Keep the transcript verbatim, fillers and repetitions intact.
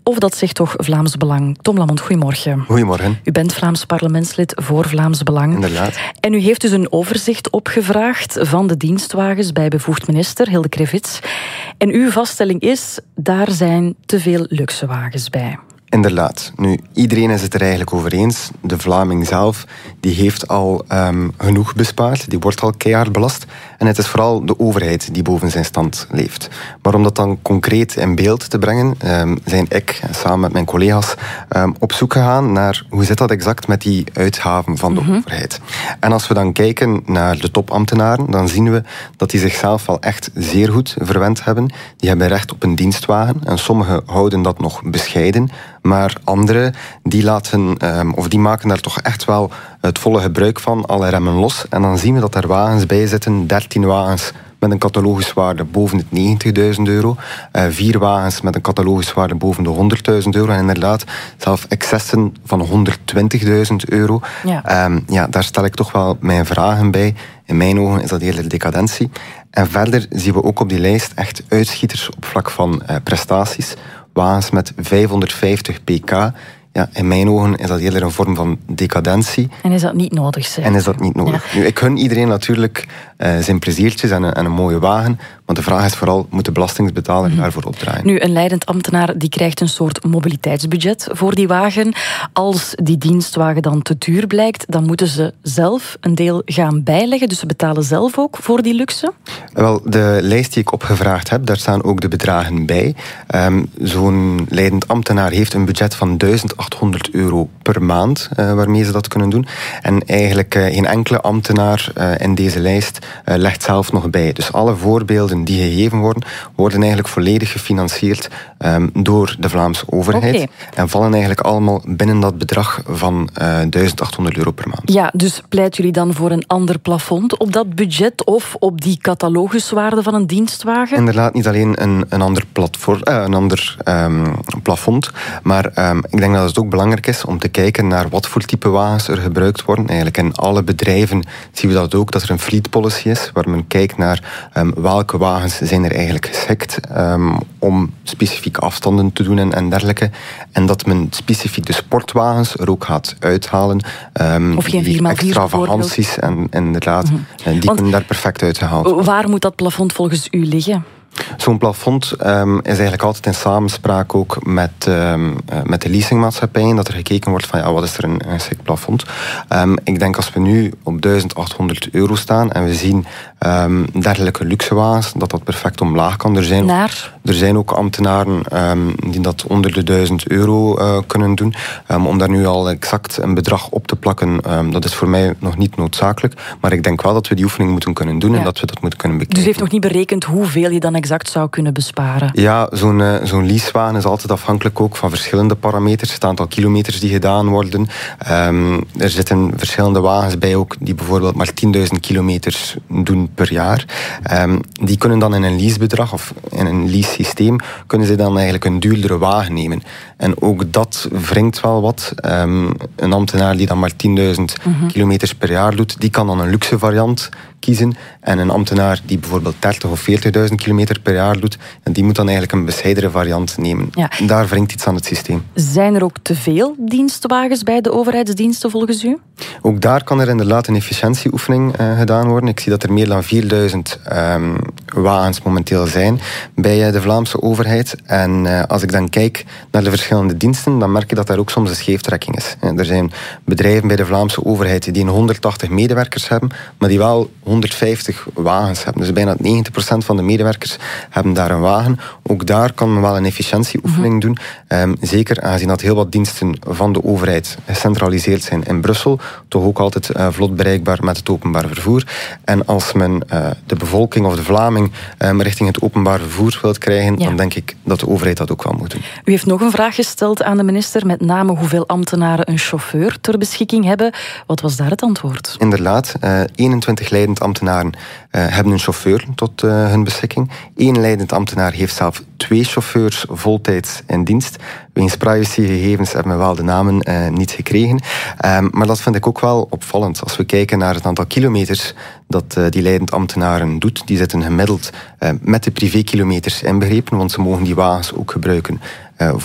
of dat zegt toch Vlaams Belang. Tom Lamont, goedemorgen. Goedemorgen. U bent Vlaams parlementslid voor Vlaams Belang. Inderdaad. En u heeft dus een overzicht opgevraagd van de dienstwagens bij bevoegd minister Hilde Krevits. En uw vaststelling is, daar zijn te veel luxe wagens bij. Inderdaad. Nu, iedereen is het er eigenlijk over eens. De Vlaming zelf, die heeft al um, genoeg bespaard. Die wordt al keihard belast. En het is vooral de overheid die boven zijn stand leeft. Maar om dat dan concreet in beeld te brengen, um, zijn ik samen met mijn collega's um, op zoek gegaan naar hoe zit dat exact met die uitgaven van de mm-hmm. overheid. En als we dan kijken naar de topambtenaren, dan zien we dat die zichzelf wel echt zeer goed verwend hebben. Die hebben recht op een dienstwagen. En sommigen houden dat nog bescheiden. Maar anderen, die, laten, um, of die maken daar toch echt wel het volle gebruik van, alle remmen los. En dan zien we dat er wagens bij zitten, dertien wagens met een catalogische boven de negentigduizend euro. Uh, vier wagens met een catalogische boven de honderdduizend euro. En inderdaad, zelfs excessen van honderdtwintigduizend euro. Ja. Um, ja, daar stel ik toch wel mijn vragen bij. In mijn ogen is dat eerder decadentie. En verder zien we ook op die lijst echt uitschieters op vlak van uh, prestaties. Wagens met vijfhonderdvijftig pk. Ja, in mijn ogen is dat eerder een vorm van decadentie. En is dat niet nodig, zeg? En is dat niet nodig. Ja. Nu, ik gun iedereen natuurlijk uh, zijn pleziertjes en een, en een mooie wagen. Maar de vraag is vooral, moet de belastingbetaler mm. daarvoor opdraaien? Nu, een leidend ambtenaar die krijgt een soort mobiliteitsbudget voor die wagen. Als die dienstwagen dan te duur blijkt, dan moeten ze zelf een deel gaan bijleggen. Dus ze betalen zelf ook voor die luxe? Wel, de lijst die ik opgevraagd heb, daar staan ook de bedragen bij. Um, zo'n leidend ambtenaar heeft een budget van duizend achthonderd euro per maand, uh, waarmee ze dat kunnen doen. En eigenlijk uh, geen enkele ambtenaar uh, in deze lijst uh, legt zelf nog bij. Dus alle voorbeelden die gegeven worden, worden eigenlijk volledig gefinancierd um, door de Vlaamse overheid. Okay. En vallen eigenlijk allemaal binnen dat bedrag van uh, duizend achthonderd euro per maand. Ja, dus pleiten jullie dan voor een ander plafond op dat budget of op die cataloguswaarde van een dienstwagen? Inderdaad, niet alleen een, een ander, platform, uh, een ander um, plafond, maar um, ik denk dat het ook belangrijk is om te kijken naar wat voor type wagens er gebruikt worden. Eigenlijk in alle bedrijven zien we dat ook, dat er een fleet policy is, waar men kijkt naar um, welke wagens zijn er eigenlijk geschikt um, om specifieke afstanden te doen en, en dergelijke. En dat men specifiek de sportwagens er ook gaat uithalen. Um, of geen vier maar vier extravaganties en inderdaad, mm-hmm. die Want, kunnen daar perfect uitgehaald worden. Waar moet dat plafond volgens u liggen? Zo'n plafond um, is eigenlijk altijd in samenspraak ook met, um, uh, met de leasingmaatschappijen, dat er gekeken wordt van ja, wat is er een, een geschikt plafond. Um, ik denk als we nu op duizend achthonderd euro staan en we zien um, dergelijke luxewagens, dat dat perfect omlaag kan. Er zijn, Naar? Er zijn ook ambtenaren um, die dat onder de duizend euro uh, kunnen doen. Um, om daar nu al exact een bedrag op te plakken, um, dat is voor mij nog niet noodzakelijk. Maar ik denk wel dat we die oefening moeten kunnen doen ja. en dat we dat moeten kunnen bekijken. Dus u heeft nog niet berekend hoeveel je dan exact zou kunnen besparen? Ja, zo'n, uh, zo'n leasewagen is altijd afhankelijk ook van verschillende parameters. Het aantal kilometers die gedaan worden. Um, er zitten verschillende wagens bij ook die bijvoorbeeld maar tienduizend kilometers doen per jaar. Um, die kunnen dan in een leasebedrag of in een lease-systeem kunnen ze dan eigenlijk een duurdere wagen nemen. En ook dat wringt wel wat. Um, een ambtenaar die dan maar tienduizend mm-hmm. kilometers per jaar doet, die kan dan een luxe variant kiezen. En een ambtenaar die bijvoorbeeld dertig of veertigduizend kilometer per jaar doet, en die moet dan eigenlijk een bescheidere variant nemen. Ja. Daar wringt iets aan het systeem. Zijn er ook te veel dienstwagens bij de overheidsdiensten volgens u? Ook daar kan er inderdaad een efficiëntieoefening uh, gedaan worden. Ik zie dat er meer dan vierduizend um, wagens momenteel zijn bij uh, de Vlaamse overheid. En uh, als ik dan kijk naar de verschillende diensten, dan merk je dat daar ook soms een scheeftrekking is. Uh, er zijn bedrijven bij de Vlaamse overheid die honderdtachtig medewerkers hebben, maar die wel honderdvijftig wagens hebben. Dus bijna negentig procent van de medewerkers hebben daar een wagen. Ook daar kan men wel een efficiëntieoefening mm-hmm. doen. Um, zeker aangezien dat heel wat diensten van de overheid gecentraliseerd zijn in Brussel, toch ook altijd uh, vlot bereikbaar met het openbaar vervoer. En als men uh, de bevolking of de Vlaming um, richting het openbaar vervoer wilt krijgen, ja. dan denk ik dat de overheid dat ook wel moet doen. U heeft nog een vraag gesteld aan de minister, met name hoeveel ambtenaren een chauffeur ter beschikking hebben. Wat was daar het antwoord? Inderdaad, uh, eenentwintig leidend ambtenaren uh, hebben een chauffeur tot uh, hun beschikking. Eén leidend ambtenaar heeft zelf twee chauffeurs voltijds in dienst. Wegens privacygegevens hebben we wel de namen uh, niet gekregen. Um, maar dat vind ik ook wel opvallend. Als we kijken naar het aantal kilometers dat uh, die leidend ambtenaren doet, die zitten gemiddeld uh, met de privékilometers inbegrepen, want ze mogen die wagens ook gebruiken uh,